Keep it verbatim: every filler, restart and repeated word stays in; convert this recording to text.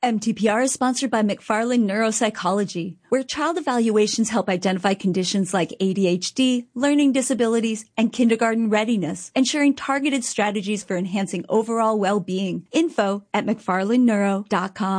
M T P R is sponsored by McFarland Neuropsychology, where child evaluations help identify conditions like A D H D, learning disabilities, and kindergarten readiness, ensuring targeted strategies for enhancing overall well-being. Info at mcfarland neuro dot com.